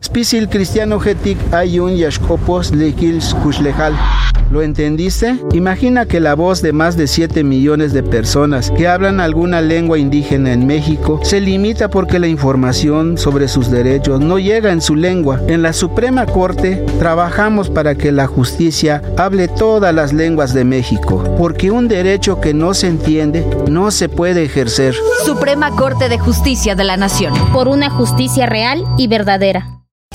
Pisil cristiano getic ayun yashkopos lekils kushlejal. ¿Lo entendiste? Imagina que la voz de más de 7 millones de personas que hablan alguna lengua indígena en México se limita porque la información sobre sus derechos no llega en su lengua. En la Suprema Corte trabajamos para que la justicia hable todas las lenguas de México, porque un derecho que no se entiende no se puede ejercer. Suprema Corte de Justicia de la Nación. Por una justicia real y verdadera.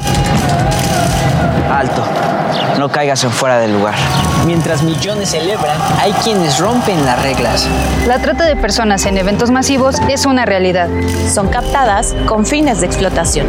Alto. No caigas en fuera del lugar. Mientras millones celebran, hay quienes rompen las reglas. La trata de personas en eventos masivos es una realidad. Son captadas con fines de explotación.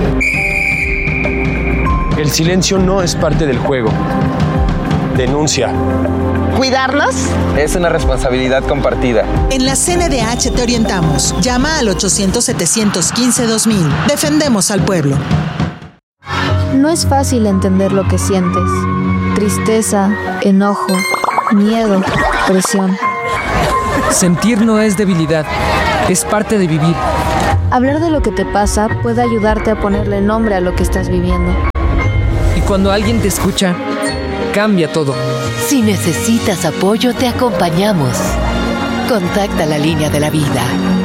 El silencio no es parte del juego. Denuncia. ¿Cuidarnos? Es una responsabilidad compartida. En la CNDH te orientamos. Llama al 800-715-2000. Defendemos al pueblo. No es fácil entender lo que sientes. Tristeza, enojo, miedo, presión. Sentir no es debilidad, es parte de vivir. Hablar de lo que te pasa puede ayudarte a ponerle nombre a lo que estás viviendo. Y cuando alguien te escucha, cambia todo. Si necesitas apoyo, te acompañamos. Contacta la línea de la vida.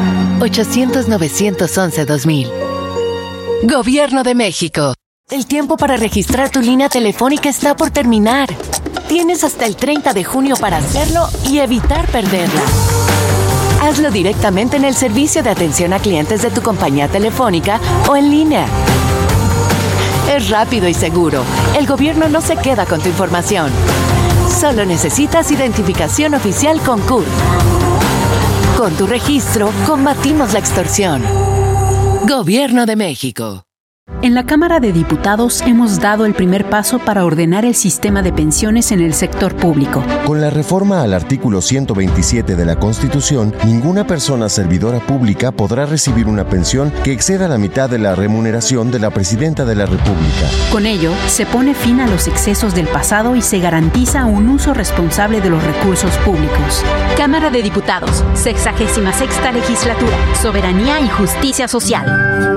800-911-2000. Gobierno de México. El tiempo para registrar tu línea telefónica está por terminar. Tienes hasta el 30 de junio para hacerlo y evitar perderla. Hazlo directamente en el servicio de atención a clientes de tu compañía telefónica o en línea. Es rápido y seguro. El gobierno no se queda con tu información. Solo necesitas identificación oficial con CURP. Con tu registro, combatimos la extorsión. Gobierno de México. En la Cámara de Diputados hemos dado el primer paso para ordenar el sistema de pensiones en el sector público. Con la reforma al artículo 127 de la Constitución, ninguna persona servidora pública podrá recibir una pensión que exceda la mitad de la remuneración de la Presidenta de la República. Con ello, se pone fin a los excesos del pasado y se garantiza un uso responsable de los recursos públicos. Cámara de Diputados, 66ª Legislatura, Soberanía y Justicia Social.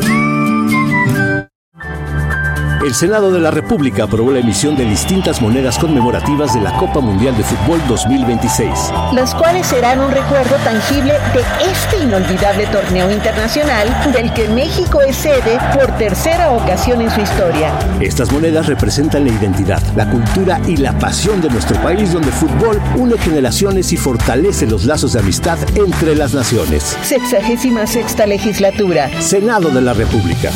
El Senado de la República aprobó la emisión de distintas monedas conmemorativas de la Copa Mundial de Fútbol 2026. Las cuales serán un recuerdo tangible de este inolvidable torneo internacional del que México es sede por tercera ocasión en su historia. Estas monedas representan la identidad, la cultura y la pasión de nuestro país, donde el fútbol une generaciones y fortalece los lazos de amistad entre las naciones. 66ª Legislatura. Senado de la República.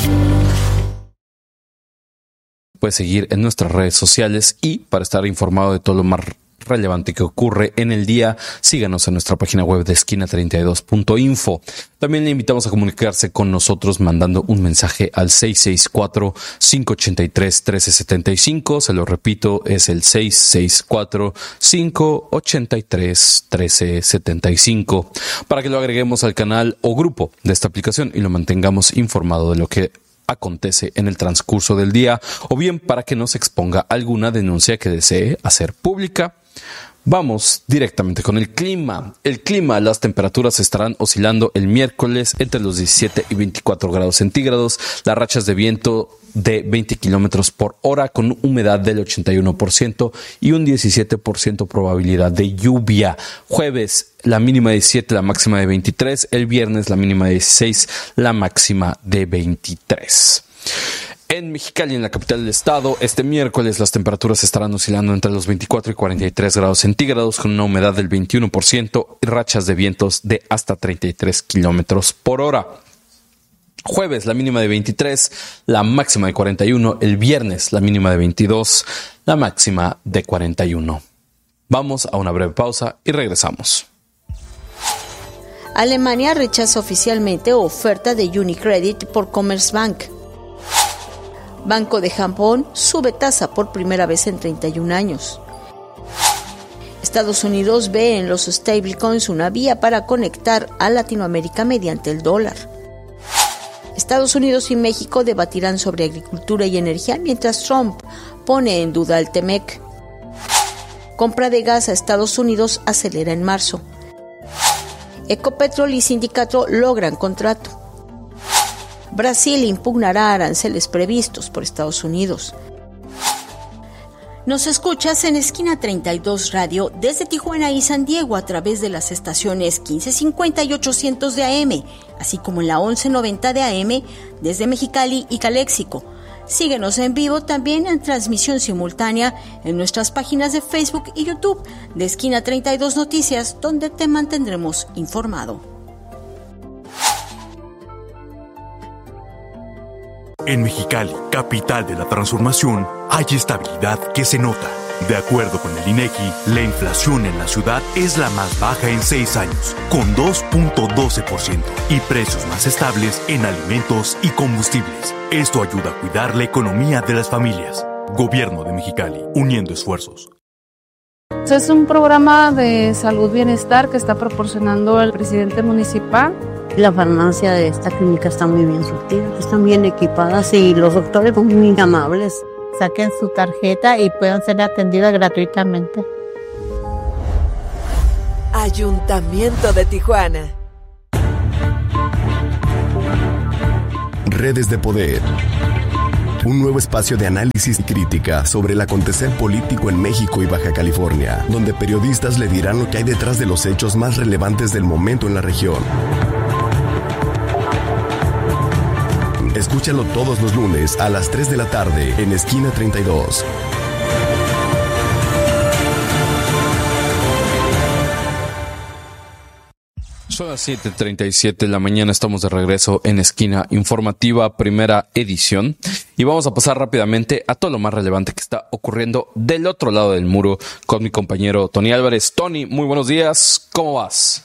Puedes seguir en nuestras redes sociales y para estar informado de todo lo más relevante que ocurre en el día, síganos en nuestra página web de esquina32.info. También le invitamos a comunicarse con nosotros mandando un mensaje al 664-583-1375. Se lo repito, es el 664-583-1375 para que lo agreguemos al canal o grupo de esta aplicación y lo mantengamos informado de lo que acontece en el transcurso del día, o bien para que nos exponga alguna denuncia que desee hacer pública. Vamos directamente con el clima. El clima, las temperaturas estarán oscilando el miércoles entre los 17 y 24 grados centígrados. Las rachas de viento de 20 kilómetros por hora con humedad del 81% y un 17% probabilidad de lluvia. Jueves, la mínima de 17, la máxima de 23. El viernes, la mínima de 16, la máxima de 23. En Mexicali, en la capital del estado, este miércoles las temperaturas estarán oscilando entre los 24 y 43 grados centígrados con una humedad del 21% y rachas de vientos de hasta 33 kilómetros por hora. Jueves, la mínima de 23, la máxima de 41. El viernes, la mínima de 22, la máxima de 41. Vamos a una breve pausa y regresamos. Alemania rechaza oficialmente oferta de Unicredit por Commerzbank. Banco de Japón sube tasa por primera vez en 31 años. Estados Unidos ve en los stablecoins una vía para conectar a Latinoamérica mediante el dólar. Estados Unidos y México debatirán sobre agricultura y energía mientras Trump pone en duda el TEMEC. Compra de gas a Estados Unidos acelera en marzo. Ecopetrol y Sindicato logran contrato. Brasil impugnará aranceles previstos por Estados Unidos. Nos escuchas en Esquina 32 Radio desde Tijuana y San Diego a través de las estaciones 1550 y 800 de AM, así como en la 1190 de AM desde Mexicali y Caléxico. Síguenos en vivo también en transmisión simultánea en nuestras páginas de Facebook y YouTube de Esquina 32 Noticias, donde te mantendremos informado. En Mexicali, capital de la transformación, hay estabilidad que se nota. De acuerdo con el INEGI, la inflación en la ciudad es la más baja en 6 años, con 2.12%, y precios más estables en alimentos y combustibles. Esto ayuda a cuidar la economía de las familias. Gobierno de Mexicali, uniendo esfuerzos. Es un programa de salud bienestar que está proporcionando el presidente municipal. La farmacia de esta clínica está muy bien surtida, están bien equipadas y los doctores son muy amables. Saquen su tarjeta y puedan ser atendidas gratuitamente. Ayuntamiento de Tijuana. Redes de Poder. Un nuevo espacio de análisis y crítica sobre el acontecer político en México y Baja California, donde periodistas le dirán lo que hay detrás de los hechos más relevantes del momento en la región. Escúchalo todos los lunes a las 3 de la tarde en Esquina 32. Son las 7:37 de la mañana, estamos de regreso en Esquina Informativa, primera edición, y vamos a pasar rápidamente a todo lo más relevante que está ocurriendo del otro lado del muro con mi compañero Tony Álvarez. Tony, muy buenos días, ¿cómo vas?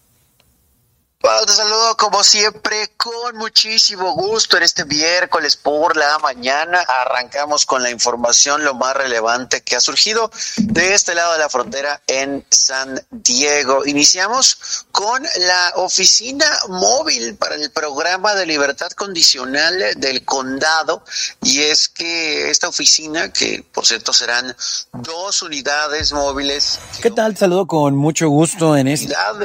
Bueno, te saludo como siempre con muchísimo gusto en este miércoles por la mañana. Arrancamos con la información, lo más relevante que ha surgido de este lado de la frontera en San Diego. Iniciamos con la oficina móvil para el programa de libertad condicional del condado, y es que esta oficina, que por cierto serán 2 unidades móviles. ¿Qué tal? Saludo con mucho gusto en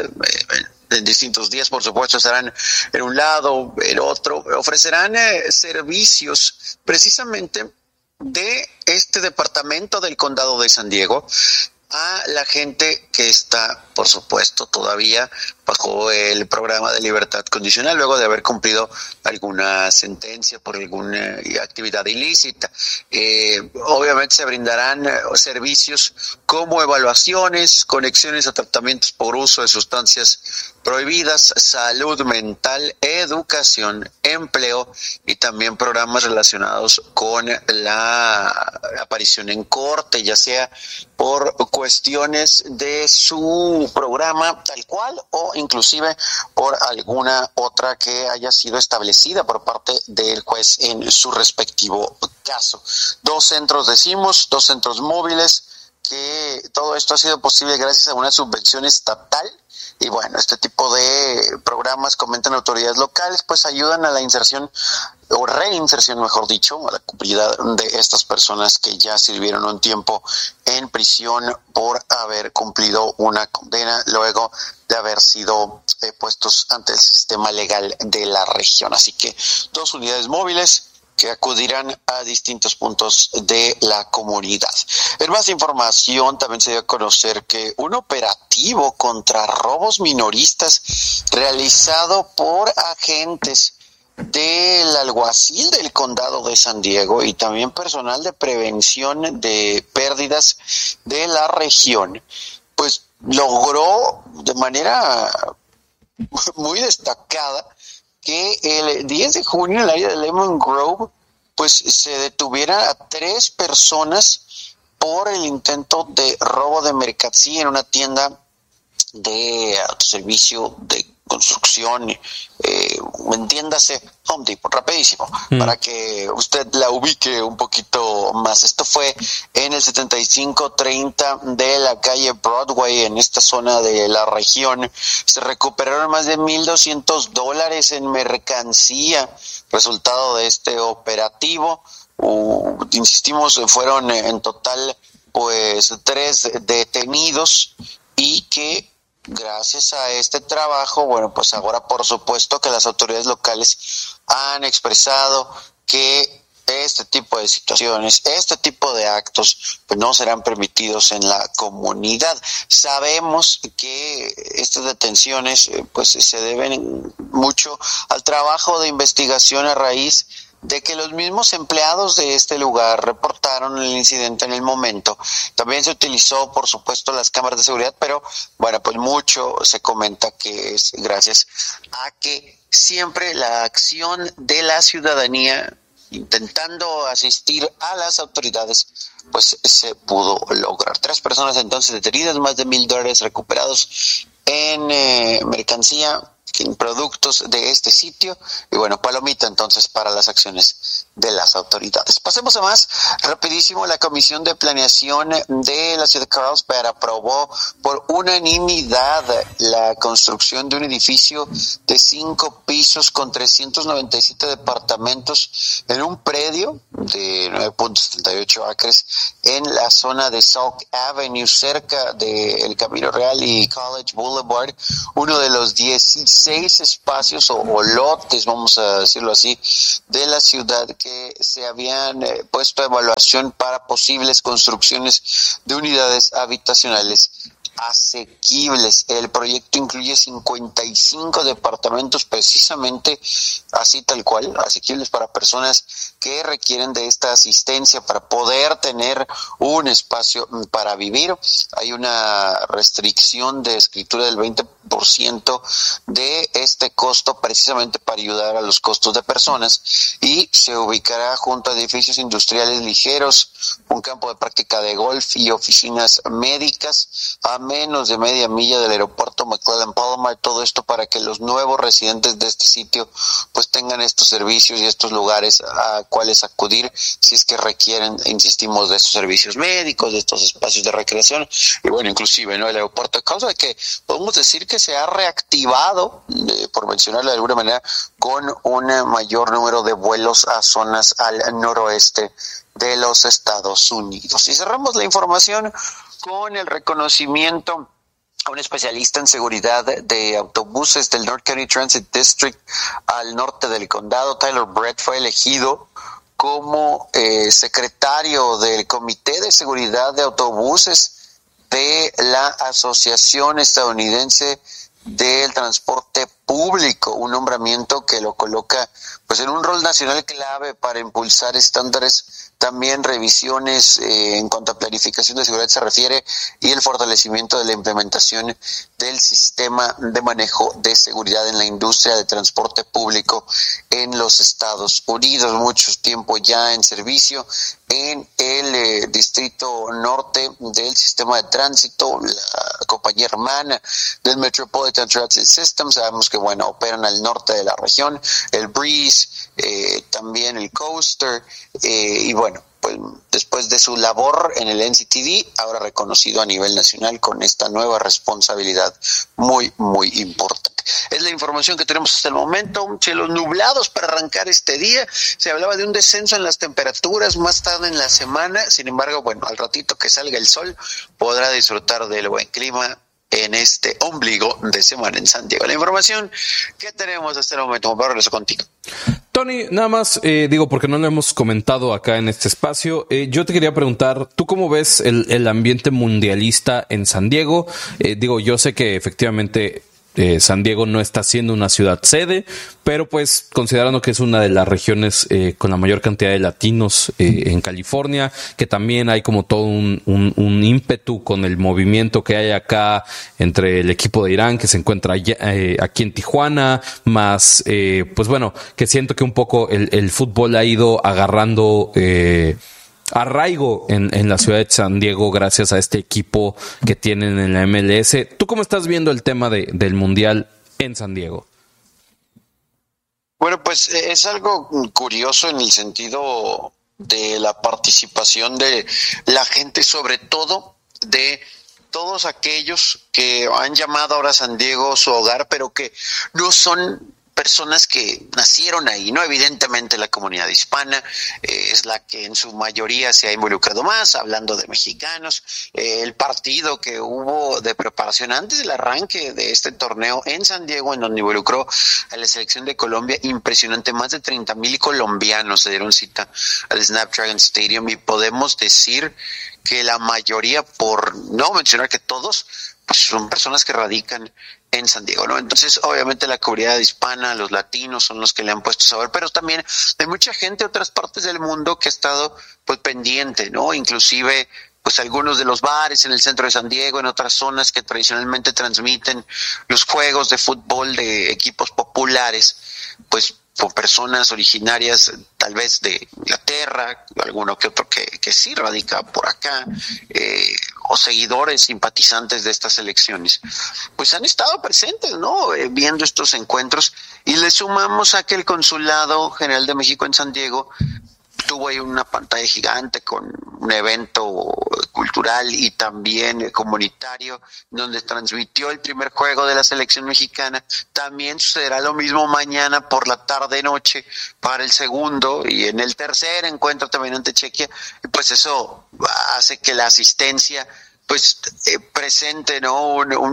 en distintos días, por supuesto, estarán en un lado, el otro, ofrecerán servicios precisamente de este departamento del condado de San Diego a la gente que está, por supuesto, todavía bajo el programa de libertad condicional, luego de haber cumplido alguna sentencia por alguna actividad ilícita. Obviamente se brindarán servicios como evaluaciones, conexiones a tratamientos por uso de sustancias prohibidas, salud mental, educación, empleo y también programas relacionados con la aparición en corte, ya sea por cuestiones de su programa tal cual o inclusive por alguna otra que haya sido establecida por parte del juez en su respectivo caso. 2 centros, decimos, 2 centros móviles, que todo esto ha sido posible gracias a una subvención estatal. Y bueno, este tipo de programas, comentan autoridades locales, pues ayudan a la inserción o reinserción, mejor dicho, a la cumplida de estas personas que ya sirvieron un tiempo en prisión por haber cumplido una condena luego de haber sido puestos ante el sistema legal de la región. Así que 2 unidades móviles que acudirán a distintos puntos de la comunidad. En más información, también se dio a conocer que un operativo contra robos minoristas realizado por agentes del alguacil del condado de San Diego y también personal de prevención de pérdidas de la región, pues logró de manera muy destacada que el 10 de junio en el área de Lemon Grove pues se detuviera a 3 personas por el intento de robo de mercancía en una tienda de autoservicio de construcción, entiéndase Home Depot, rapidísimo, para que usted la ubique un poquito más. Esto fue en el 7530 de la calle Broadway, en esta zona de la región. Se recuperaron más de $1,200 en mercancía, resultado de este operativo. Insistimos, fueron en total pues 3 detenidos y que gracias a este trabajo, bueno, pues ahora por supuesto que las autoridades locales han expresado que este tipo de situaciones, este tipo de actos, pues no serán permitidos en la comunidad. Sabemos que estas detenciones, pues se deben mucho al trabajo de investigación a raíz de que los mismos empleados de este lugar reportaron el incidente en el momento. También se utilizó, por supuesto, las cámaras de seguridad, pero bueno, pues mucho se comenta que es gracias a que siempre la acción de la ciudadanía intentando asistir a las autoridades, pues se pudo lograr. 3 personas entonces detenidas, más de $1,000 recuperados en mercancía, en productos de este sitio, y bueno, palomita entonces para las acciones de las autoridades. Pasemos a más, rapidísimo. La Comisión de Planeación de la Ciudad de Carlsbad aprobó por unanimidad la construcción de un edificio de 5 pisos con 397 departamentos en un predio de 9.78 acres en la zona de Salk Avenue, cerca del Camino Real y College Boulevard, uno de los 16 espacios o lotes, vamos a decirlo así, de la ciudad que se habían puesto a evaluación para posibles construcciones de unidades habitacionales asequibles. El proyecto incluye 55 departamentos, precisamente así tal cual, asequibles para personas que requieren de esta asistencia para poder tener un espacio para vivir. Hay una restricción de escritura del 20% de este costo, precisamente para ayudar a los costos de personas, y se ubicará junto a edificios industriales ligeros, un campo de práctica de golf y oficinas médicas a menos de media milla del aeropuerto McClellan Palomar. Todo esto para que los nuevos residentes de este sitio pues tengan estos servicios y estos lugares a cuales acudir si es que requieren, insistimos, de estos servicios médicos, de estos espacios de recreación. Y bueno, inclusive, ¿no?, el aeropuerto, a causa de que podemos decir que se ha reactivado, por mencionarlo de alguna manera, con un mayor número de vuelos a zonas al noroeste de los Estados Unidos. Y cerramos la información con el reconocimiento a un especialista en seguridad de autobuses del North County Transit District al norte del condado. Tyler Brett fue elegido como secretario del Comité de Seguridad de Autobuses de la Asociación Estadounidense del Transporte Público, un nombramiento que lo coloca pues en un rol nacional clave para impulsar estándares, también revisiones en cuanto a planificación de seguridad se refiere, y el fortalecimiento de la implementación del sistema de manejo de seguridad en la industria de transporte público en los Estados Unidos. Mucho tiempo ya en servicio en el distrito norte del sistema de tránsito, la compañía hermana del Metropolitan Transit System. Sabemos que bueno, operan al norte de la región, el Breeze, también el Coaster, y bueno, pues después de su labor en el NCTD, ahora reconocido a nivel nacional con esta nueva responsabilidad muy, muy importante. Es la información que tenemos hasta el momento. Cielos nublados para arrancar este día. Se hablaba de un descenso en las temperaturas más tarde en la semana. Sin embargo, bueno, al ratito que salga el sol, podrá disfrutar del buen clima en este ombligo de semana en San Diego. La información que tenemos hasta el momento. Vamos a regresar contigo. Tony, nada más digo, porque no lo hemos comentado acá en este espacio, yo te quería preguntar, ¿tú cómo ves el ambiente mundialista en San Diego? Digo, yo sé que efectivamente San Diego no está siendo una ciudad sede, pero pues considerando que es una de las regiones con la mayor cantidad de latinos en California, que también hay como todo un ímpetu con el movimiento que hay acá entre el equipo de Irán que se encuentra aquí en Tijuana, más pues bueno, que siento que un poco el fútbol ha ido agarrando arraigo en la ciudad de San Diego gracias a este equipo que tienen en la MLS. ¿Tú cómo estás viendo el tema del Mundial en San Diego? Bueno, pues es algo curioso en el sentido de la participación de la gente, sobre todo de todos aquellos que han llamado ahora a San Diego su hogar, pero que no son personas que nacieron ahí, ¿no? Evidentemente la comunidad hispana es la que en su mayoría se ha involucrado más, hablando de mexicanos. El partido que hubo de preparación antes del arranque de este torneo en San Diego, en donde involucró a la selección de Colombia, impresionante, más de 30,000 colombianos se dieron cita al Snapdragon Stadium, y podemos decir que la mayoría, por no mencionar que todos, pues son personas que radican en San Diego, ¿no? Entonces, obviamente la comunidad hispana, los latinos son los que le han puesto sabor, pero también hay mucha gente de otras partes del mundo que ha estado pues pendiente, ¿no? Inclusive pues algunos de los bares en el centro de San Diego, en otras zonas que tradicionalmente transmiten los juegos de fútbol de equipos populares, pues con personas originarias tal vez de Inglaterra, alguno que otro que sí radica por acá, o seguidores, simpatizantes de estas elecciones, pues han estado presentes, ¿no? Viendo estos encuentros, y le sumamos a que el Consulado General de México en San Diego tuvo ahí una pantalla gigante con un evento cultural y también comunitario donde transmitió el primer juego de la selección mexicana. También sucederá lo mismo mañana por la tarde-noche para el segundo, y en el tercer encuentro también ante Chequia. Pues eso hace que la asistencia pues presente, ¿no?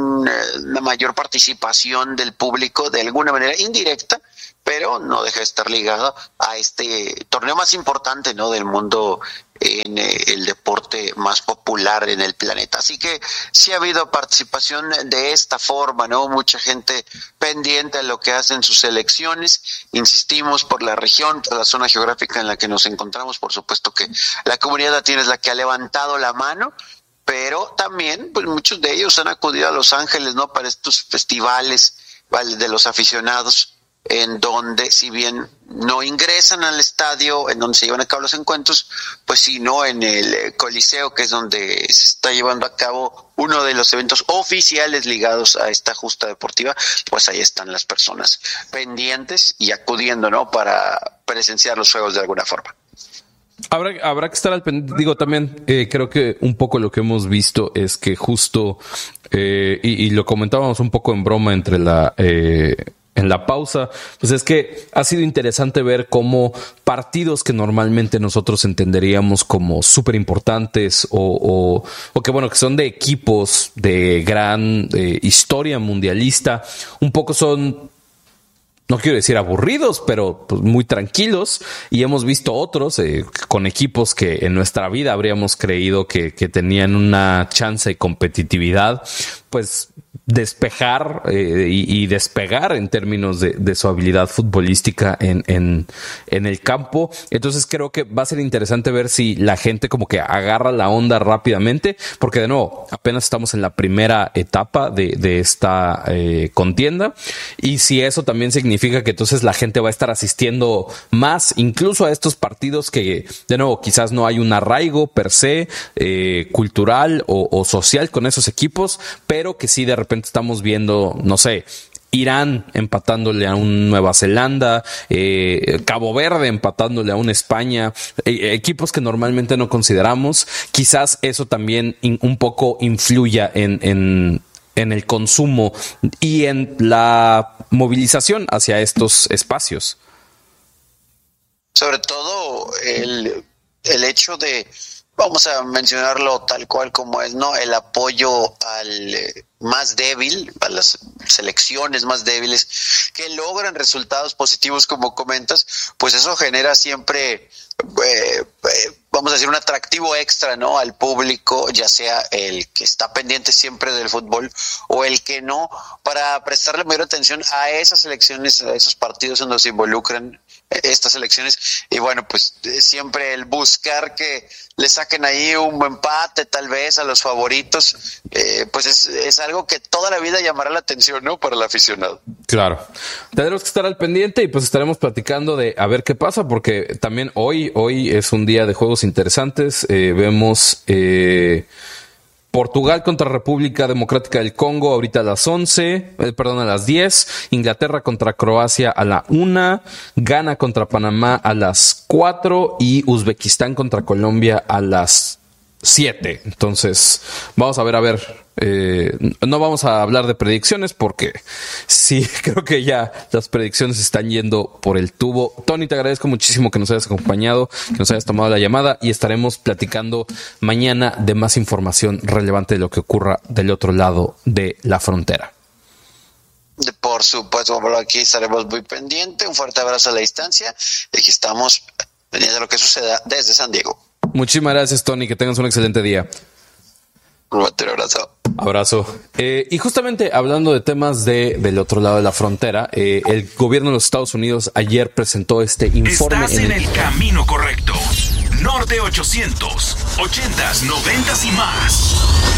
Una mayor participación del público de alguna manera indirecta, pero no deja de estar ligado a este torneo más importante, ¿no? Del mundo, en el deporte más popular en el planeta. Así que sí ha habido participación de esta forma, ¿no? Mucha gente pendiente a lo que hacen sus selecciones. Insistimos, por la región, por la zona geográfica en la que nos encontramos, por supuesto que la comunidad latina es la que ha levantado la mano, pero también pues muchos de ellos han acudido a Los Ángeles, ¿no? Para estos festivales, ¿vale?, de los aficionados, en donde, si bien no ingresan al estadio en donde se llevan a cabo los encuentros, pues sí, no, en el Coliseo, que es donde se está llevando a cabo uno de los eventos oficiales ligados a esta justa deportiva, pues ahí están las personas pendientes y acudiendo, ¿no?, para presenciar los juegos de alguna forma. Habrá que estar al pendiente. Digo, también creo que un poco lo que hemos visto es que justo, y lo comentábamos un poco en broma en la pausa, pues es que ha sido interesante ver cómo partidos que normalmente nosotros entenderíamos como súper importantes o que bueno, que son de equipos de gran historia mundialista, un poco son, no quiero decir aburridos, pero pues muy tranquilos, y hemos visto otros con equipos que en nuestra vida habríamos creído que tenían una chance de competitividad, pues despejar y despegar en términos de su habilidad futbolística en el campo. Entonces creo que va a ser interesante ver si la gente como que agarra la onda rápidamente, porque de nuevo apenas estamos en la primera etapa de esta contienda, y si eso también significa que entonces la gente va a estar asistiendo más incluso a estos partidos que de nuevo quizás no hay un arraigo per se cultural o social con esos equipos, pero que sí de repente estamos viendo, no sé, Irán empatándole a un Nueva Zelanda, Cabo Verde empatándole a un España, equipos que normalmente no consideramos. Quizás eso también un poco influya en el consumo y en la movilización hacia estos espacios. Sobre todo el hecho de, vamos a mencionarlo tal cual como es, ¿no?, el apoyo al más débil, a las selecciones más débiles que logran resultados positivos, como comentas, pues eso genera siempre, vamos a decir, un atractivo extra, ¿no?, al público, ya sea el que está pendiente siempre del fútbol o el que no, para prestarle mayor atención a esas selecciones, a esos partidos en donde se involucran estas elecciones. Y bueno, pues siempre el buscar que le saquen ahí un buen empate tal vez a los favoritos, pues es algo que toda la vida llamará la atención, ¿no?, para el aficionado. Claro, tendremos que estar al pendiente y pues estaremos platicando de a ver qué pasa, porque también hoy es un día de juegos interesantes. Vemos Portugal contra República Democrática del Congo ahorita a las 10, Inglaterra contra Croacia a la 1, Ghana contra Panamá a las 4 y Uzbekistán contra Colombia a las 7. Entonces, vamos a ver No vamos a hablar de predicciones porque sí, creo que ya las predicciones están yendo por el tubo. Tony, te agradezco muchísimo que nos hayas acompañado, que nos hayas tomado la llamada y estaremos platicando mañana de más información relevante de lo que ocurra del otro lado de la frontera. Por supuesto, por aquí estaremos muy pendientes. Un fuerte abrazo a la distancia y aquí estamos pendientes de lo que suceda desde San Diego. Muchísimas gracias, Tony, que tengas un excelente día. Un abrazo. Abrazo. Y justamente hablando de temas del otro lado de la frontera, el gobierno de los Estados Unidos ayer presentó este informe. Estás en el camino correcto. Norte 800, 80s, 90s y más.